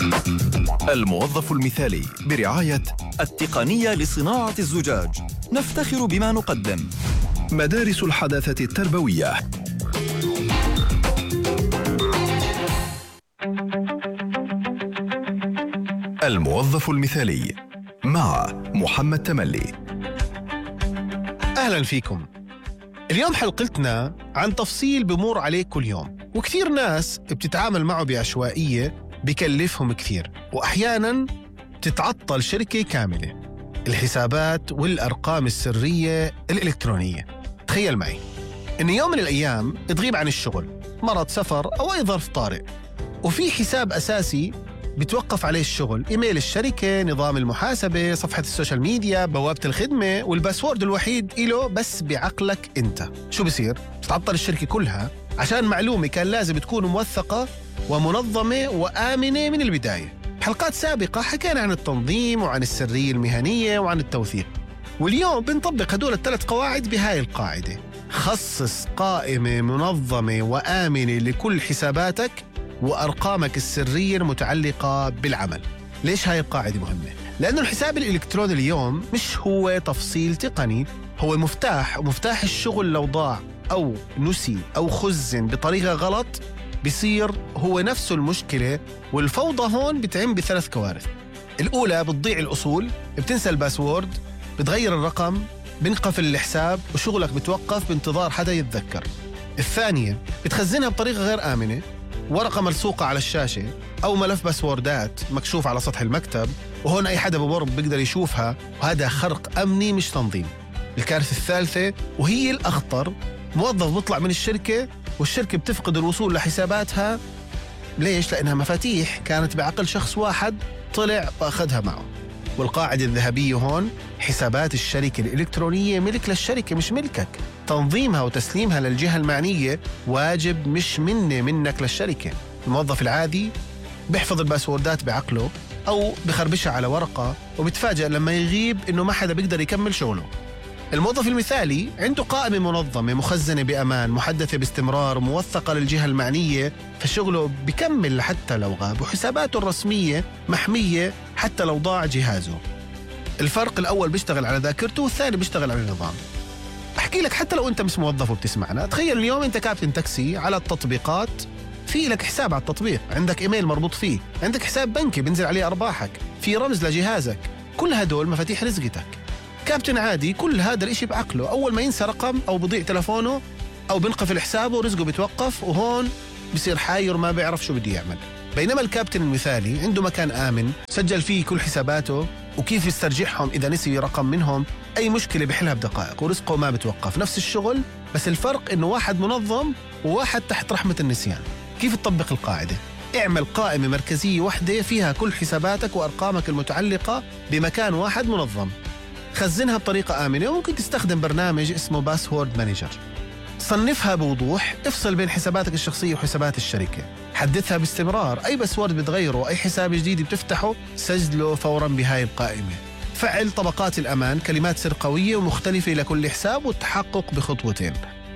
الموظف المثالي برعاية التقنية لصناعة الزجاج. نفتخر بما نقدم. مدارس الحداثة التربوية. الموظف المثالي مع محمد تملي. أهلا فيكم. اليوم حلقتنا عن تفصيل بمر عليك كل يوم، وكثير ناس بتتعامل معه بعشوائية، بكلفهم كثير، وأحياناً تتعطل شركة كاملة: الحسابات والأرقام السرية الإلكترونية. تخيل معي إن يوم من الأيام تغيب عن الشغل، مرض، سفر أو أي ظرف طارئ، وفي حساب أساسي بتوقف عليه الشغل، إيميل الشركة، نظام المحاسبة، صفحة السوشيال ميديا، بوابة الخدمة، والباسورد الوحيد إله بس بعقلك أنت. شو بصير؟ بتتعطل الشركة كلها عشان معلومة كان لازم تكون موثقة ومنظمة وآمنة من البداية. بحلقات سابقة حكينا عن التنظيم وعن السرية المهنية وعن التوثيق، واليوم بنطبق هدول الثلاث قواعد بهاي القاعدة: خصص قائمة منظمة وآمنة لكل حساباتك وأرقامك السرية المتعلقة بالعمل. ليش هاي القاعدة مهمة؟ لأنه الحساب الإلكتروني اليوم مش هو تفصيل تقني، هو مفتاح، ومفتاح الشغل لو ضاع أو نسي أو خزن بطريقة غلط بيصير هو نفسه المشكلة. والفوضى هون بتعم بثلاث كوارث: الأولى بتضيع الأصول، بتنسى الباسورد، بتغير الرقم، بنقفل الحساب وشغلك بتوقف بانتظار حدا يتذكر. الثانية بتخزنها بطريقة غير آمنة، ورقة ملصوقة على الشاشة أو ملف باسوردات مكشوف على سطح المكتب، وهون أي حدا بمر بيقدر يشوفها، وهذا خرق أمني مش تنظيم. الكارثة الثالثة وهي الأخطر: موظف بيطلع من الشركة والشركة بتفقد الوصول لحساباتها. ليش؟ لأنها مفاتيح كانت بعقل شخص واحد طلع وأخذها معه. والقاعدة الذهبية هون: حسابات الشركة الإلكترونية ملك للشركة مش ملكك. تنظيمها وتسليمها للجهة المعنية واجب مش منك للشركة. الموظف العادي بيحفظ الباسوردات بعقله أو بخربشها على ورقة، وبتفاجأ لما يغيب إنه ما حدا بيقدر يكمل شغله. الموظف المثالي عنده قائمة منظمة مخزنة بأمان، محدثة باستمرار، موثقة للجهة المعنية، فشغله بكمل حتى لو غاب، وحساباته الرسمية محمية حتى لو ضاع جهازه. الفرق الأول بيشتغل على ذاكرته، والثاني بيشتغل على النظام. أحكي لك حتى لو أنت مش موظف وبتسمعنا، تخيل اليوم أنت كابتن تاكسي على التطبيقات، في لك حساب على التطبيق، عندك إيميل مربوط فيه، عندك حساب بنكي بنزل عليه أرباحك، في رمز لجهازك، كل هدول مفاتيح رزقتك. كابتن عادي كل هذا الاشي بعقله، أول ما ينسى رقم أو بضيع تلفونه أو بنقفل حسابه رزقه بتوقف، وهون بصير حاير ما بيعرف شو بده يعمل. بينما الكابتن المثالي عنده مكان آمن سجل فيه كل حساباته وكيف يسترجعهم إذا نسي رقم منهم، أي مشكلة بحلها بدقائق، ورزقه ما بتوقف، نفس الشغل، بس الفرق إنه واحد منظم وواحد تحت رحمة النسيان. كيف تطبق القاعدة؟ اعمل قائمة مركزية واحدة فيها كل حساباتك وأرقامك المتعلقة بمكان واحد منظم، خزنها بطريقة آمنة، وممكن تستخدم برنامج اسمه باسورد مانجر. صنفها بوضوح، افصل بين حساباتك الشخصية وحسابات الشركة، حدثها باستمرار، أي باسورد بتغيره، أي حساب جديد بتفتحه سجله فوراً بهاي القائمة. فعل طبقات الأمان، كلمات سر قوية ومختلفة لكل حساب، والتحقق بخطوتين.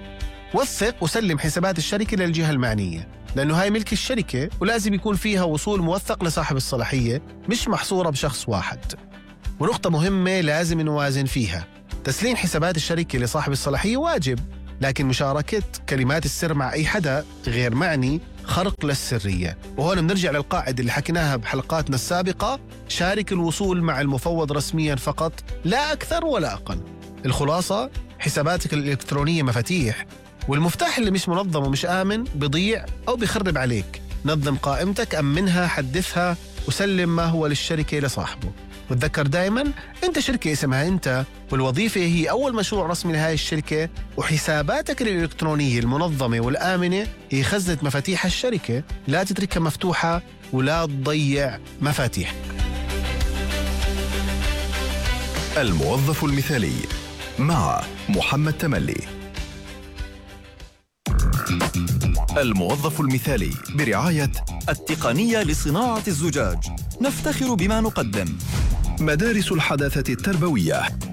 وثق وسلم حسابات الشركة للجهة المعنية، لأنه هاي ملك الشركة ولازم يكون فيها وصول موثق لصاحب الصلاحية، مش محصورة بشخص واحد. ونقطة مهمة لازم نوازن فيها: تسليم حسابات الشركة لصاحب الصلاحية واجب، لكن مشاركة كلمات السر مع أي حدا غير معني خرق للسرية. وهون بنرجع للقاعدة اللي حكيناها بحلقاتنا السابقة: شارك الوصول مع المفوض رسميا فقط، لا أكثر ولا أقل. الخلاصة: حساباتك الإلكترونية مفاتيح، والمفتاح اللي مش منظم ومش آمن بيضيع أو بيخرب عليك. نظم قائمتك، أمنها، حدثها، وسلم ما هو للشركة لصاحبه. وتذكر دائما انت شركة اسمها انت، والوظيفة هي اول مشروع رسمي لهاي الشركة، وحساباتك الالكترونية المنظمة والآمنة هي خزنة مفاتيح الشركة، لا تتركها مفتوحة ولا تضيع مفاتيح. الموظف المثالي مع محمد تملي. الموظف المثالي برعاية التقنية لصناعة الزجاج. نفتخر بما نقدم. مدارس الحداثة التربوية.